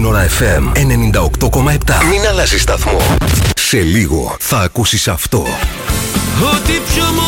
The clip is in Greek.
Σύνορα FM 98,7. Μην αλλάζεις σταθμό. Σε λίγο θα ακούσεις αυτό. Ό,τι πιο